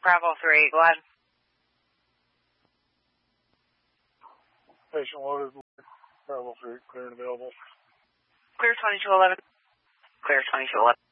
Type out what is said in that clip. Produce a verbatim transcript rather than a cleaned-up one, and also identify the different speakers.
Speaker 1: Bravo three, go ahead.
Speaker 2: Patient loaded, Bravo three, clear and available.
Speaker 1: Clear twenty-two eleven. Clear twenty-two eleven.